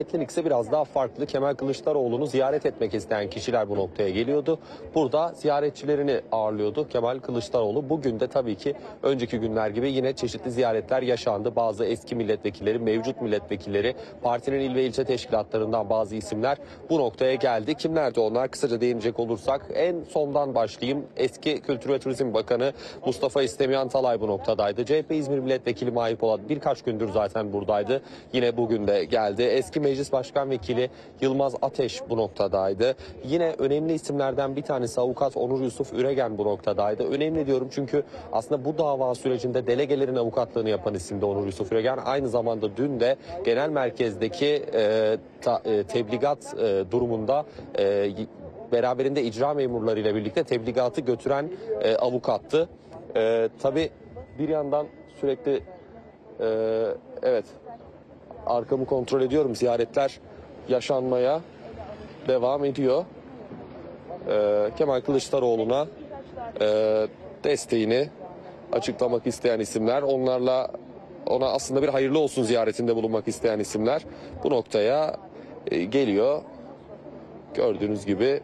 Ise biraz daha farklı. Kemal Kılıçdaroğlu'nu ziyaret etmek isteyen kişiler bu noktaya geliyordu. Burada ziyaretçilerini ağırlıyordu Kemal Kılıçdaroğlu. Bugün de tabii ki önceki günler gibi yine çeşitli ziyaretler yaşandı. Bazı eski milletvekilleri, mevcut milletvekilleri, partinin il ve ilçe teşkilatlarından bazı isimler bu noktaya geldi. Kimlerdi onlar? Kısaca değinecek olursak en sondan başlayayım. Eski Kültür ve Turizm Bakanı Mustafa İstemi Antalay bu noktadaydı. CHP İzmir Milletvekili Mahir Polat birkaç gündür zaten buradaydı. Yine bugün de geldi. Eski Meclis Başkan Vekili Yılmaz Ateş bu noktadaydı. Yine önemli isimlerden bir tanesi avukat Onur Yusuf Üregen bu noktadaydı. Önemli diyorum çünkü aslında bu dava sürecinde delegelerin avukatlığını yapan isimde Onur Yusuf Üregen. Aynı zamanda dün de genel merkezdeki tebligat durumunda beraberinde icra memurlarıyla birlikte tebligatı götüren avukattı. Tabii bir yandan sürekli evet, arkamı kontrol ediyorum. Ziyaretler yaşanmaya devam ediyor. Kemal Kılıçdaroğlu'na desteğini açıklamak isteyen isimler, ona aslında bir hayırlı olsun ziyaretinde bulunmak isteyen isimler bu noktaya geliyor. Gördüğünüz gibi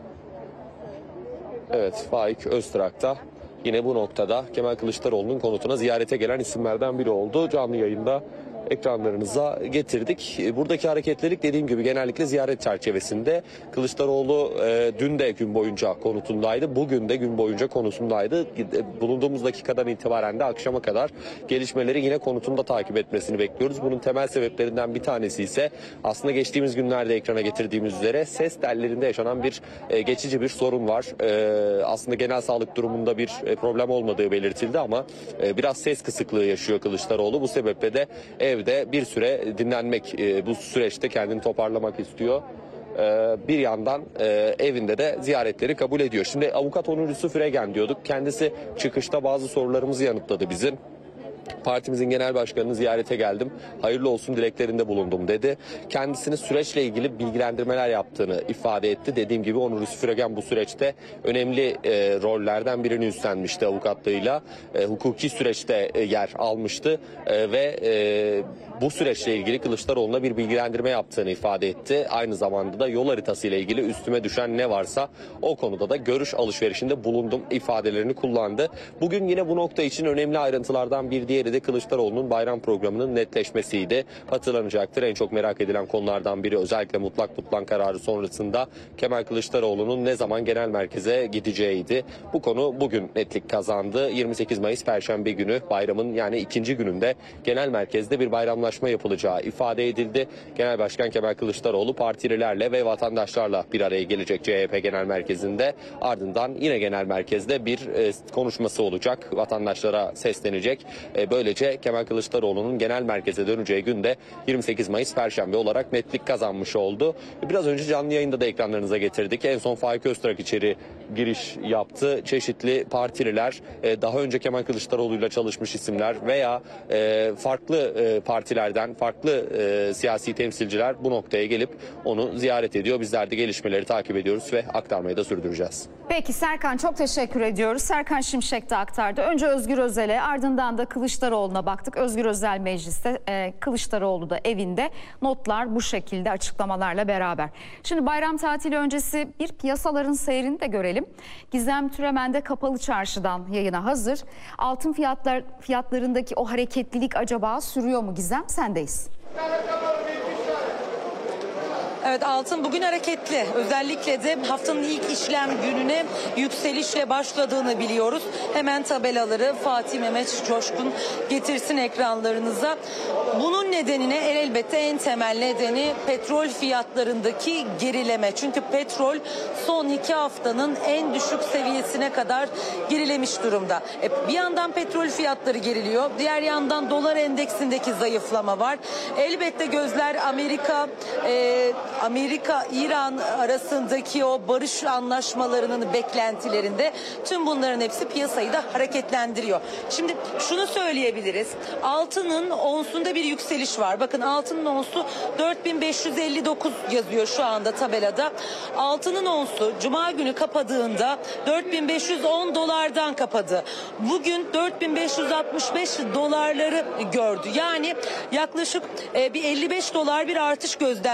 evet, Faik Öztrak da yine bu noktada Kemal Kılıçdaroğlu'nun konutuna ziyarete gelen isimlerden biri oldu. Canlı yayında ekranlarınıza getirdik. Buradaki hareketlilik dediğim gibi genellikle ziyaret çerçevesinde. Kılıçdaroğlu dün de gün boyunca konutundaydı. Bugün de gün boyunca konutundaydı. Bulunduğumuz dakikadan itibaren de akşama kadar gelişmeleri yine konutunda takip etmesini bekliyoruz. Bunun temel sebeplerinden bir tanesi ise aslında geçtiğimiz günlerde ekrana getirdiğimiz üzere ses tellerinde yaşanan bir geçici bir sorun var. Aslında genel sağlık durumunda bir problem olmadığı belirtildi ama biraz ses kısıklığı yaşıyor Kılıçdaroğlu. Bu sebeple de evde bir süre dinlenmek, bu süreçte kendini toparlamak istiyor. Bir yandan evinde de ziyaretleri kabul ediyor. Şimdi avukat Onur Yusuf Üregen diyorduk. Kendisi çıkışta bazı sorularımızı yanıtladı bizim. Partimizin genel başkanını ziyarete geldim. Hayırlı olsun dileklerinde bulundum dedi. Kendisini süreçle ilgili bilgilendirmeler yaptığını ifade etti. Dediğim gibi Onur Yusuf Üregen bu süreçte önemli rollerden birini üstlenmişti avukatlığıyla. Hukuki süreçte yer almıştı ve bu süreçle ilgili Kılıçdaroğlu'na bir bilgilendirme yaptığını ifade etti. Aynı zamanda da yol haritası ile ilgili üstüme düşen ne varsa o konuda da görüş alışverişinde bulundum ifadelerini kullandı. Bugün yine bu nokta için önemli ayrıntılardan bir diğeri de Kılıçdaroğlu'nun bayram programının netleşmesiydi. Hatırlanacaktır, en çok merak edilen konulardan biri özellikle mutlak tutman kararı sonrasında Kemal Kılıçdaroğlu'nun ne zaman genel merkeze gideceğiydi. Bu konu bugün netlik kazandı. 28 Mayıs Perşembe günü bayramın yani ikinci gününde genel merkezde bir bayramlaşma yapılacağı ifade edildi. Genel Başkan Kemal Kılıçdaroğlu partililerle ve vatandaşlarla bir araya gelecek CHP Genel Merkezi'nde. Ardından yine genel merkezde bir konuşması olacak. Vatandaşlara seslenecek. Böylece Kemal Kılıçdaroğlu'nun genel merkeze döneceği günde 28 Mayıs Perşembe olarak netlik kazanmış oldu. Biraz önce canlı yayında da ekranlarınıza getirdik. En son Faik Öztrak içeri giriş yaptı. Çeşitli partililer, daha önce Kemal Kılıçdaroğlu'yla çalışmış isimler veya farklı partilerden farklı siyasi temsilciler bu noktaya gelip onu ziyaret ediyor. Bizler de gelişmeleri takip ediyoruz ve aktarmayı da sürdüreceğiz. Peki Serkan, çok teşekkür ediyoruz. Serkan Şimşek de aktardı. Önce Özgür Özel'e, ardından da Kılıçdaroğlu'na baktık. Özgür Özel mecliste, Kılıçdaroğlu da evinde. Notlar bu şekilde açıklamalarla beraber. Şimdi bayram tatili öncesi bir piyasaların seyrini de görelim. Gizem Türemen de Kapalı Çarşı'dan yayına hazır. Altın fiyatlarındaki o hareketlilik acaba sürüyor mu Gizem? Sendeyiz. Evet, altın bugün hareketli. Özellikle de haftanın ilk işlem gününe yükselişle başladığını biliyoruz. Hemen tabelaları Fatih Mehmet Coşkun getirsin ekranlarınıza. Bunun nedenine elbette en temel nedeni petrol fiyatlarındaki gerileme. Çünkü petrol son 2 haftanın en düşük seviyesine kadar gerilemiş durumda. Bir yandan petrol fiyatları geriliyor. Diğer yandan dolar endeksindeki zayıflama var. Elbette gözler Amerika-İran arasındaki o barış anlaşmalarının beklentilerinde. Tüm bunların hepsi piyasayı da hareketlendiriyor. Şimdi şunu söyleyebiliriz. Altının onsunda bir yükseliş var. Bakın altının onsu 4559 yazıyor şu anda tabelada. Altının onsu Cuma günü kapadığında 4510 dolardan kapadı. Bugün 4565 dolarları gördü. Yani yaklaşık bir 55 dolar bir artış gözlemliyoruz.